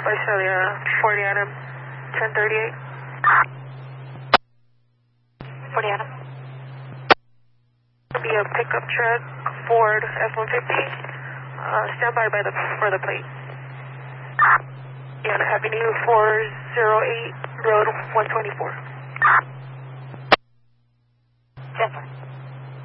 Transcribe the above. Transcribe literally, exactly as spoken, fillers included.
Visalia, forty Adam, ten thirty-eight. forty Adam. It'll be a pickup truck, Ford F one fifty. Uh, stand by by the, for the plate. Yeah, Avenue four oh eight, Road one twenty-four.